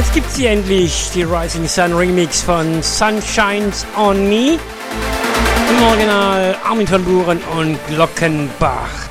Jetzt gibt's hier endlich die Rising Sun Remix von Sunshines on Me. Im Original Armin van Buuren und Glockenbach.